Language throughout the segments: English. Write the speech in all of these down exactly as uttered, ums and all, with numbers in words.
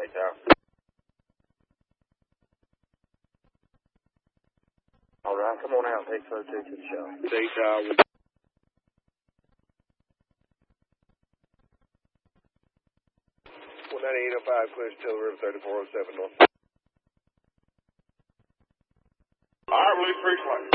Hey, Tower. All right, come on out. Take photo to the show. Hey, Tower. one ninety-eight oh five, Clinch Till River, thirty-four oh seven North. All right, release free flight.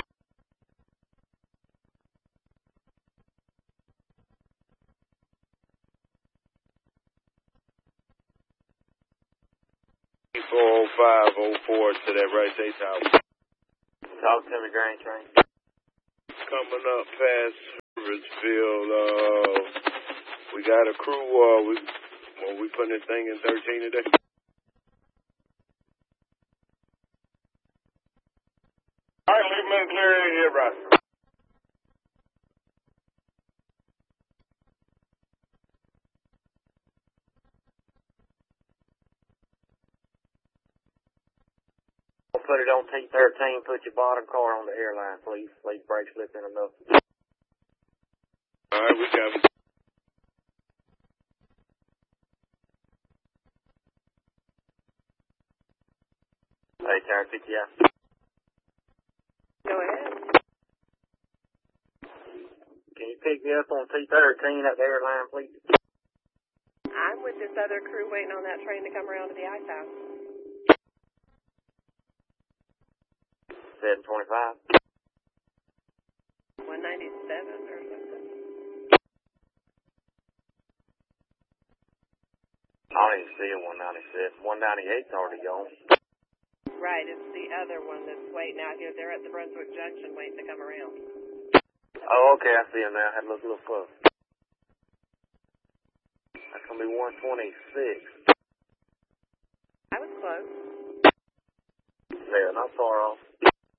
four oh five oh four to that right, hey, Tower. Talk to me, Grand Train. Coming up past Riversville, uh, we got a crew, uh, we, well, we putting this thing in thirteen today. All right, leave them in the clear area here, Bryce. Put it on T thirteen, put your bottom car on the airline, please. Leave brake slip in enough. All right, we got it. Hey, Tower, pick you out. Go ahead. Can you pick me up on T thirteen at the airline, please? I'm with this other crew waiting on that train to come around to the ice house. seven twenty-five. one ninety-seven or something. I don't even see a one ninety-seven. one ninety-eight's already gone. Right, it's the other one that's waiting out here. They're at the Brunswick Junction waiting to come around. Oh, okay, I see him now. Had a look a little close. That's going to be one twenty-six. I was close. Yeah, not far off.